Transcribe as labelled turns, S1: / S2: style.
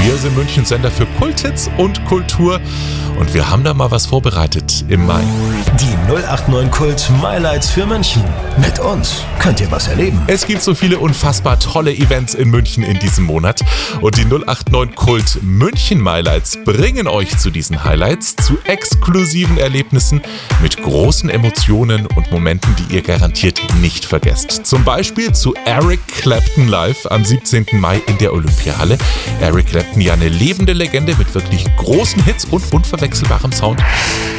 S1: Wir sind München Sender für Kulthits und Kultur und wir haben da mal was vorbereitet im Mai.
S2: Die 089 Kult MyLights für München. Mit uns könnt ihr was erleben.
S1: Es gibt so viele unfassbar tolle Events in München in diesem Monat und die 089 Kult München MyLights bringen euch zu diesen Highlights, zu exklusiven Erlebnissen mit großen Emotionen und Momenten, die ihr garantiert nicht vergesst. Zum Beispiel zu Eric Clapton live am 17. Mai in der Olympiahalle. Eric Clapton ja eine lebende Legende mit wirklich großen Hits und unverwechselbarem Sound.